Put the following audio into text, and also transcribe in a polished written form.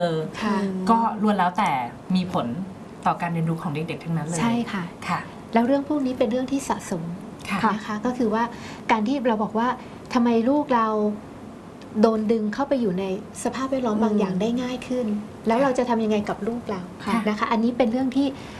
ก็ล้วนแล้วแต่มีผลต่อการเรียนรู้ของเด็กๆทั้งนั้นเลยใช่ค่ะค่ะแล้วเรื่องพวกนี้เป็นเรื่องที่สะสมนะคะก็คือว่าการที่เราบอกว่าทำไมลูกเราโดนดึงเข้าไปอยู่ในสภาพแวดล้อมบางอย่างได้ง่ายขึ้นแล้วเราจะทำยังไงกับลูกเรานะคะอันนี้เป็นเรื่องที่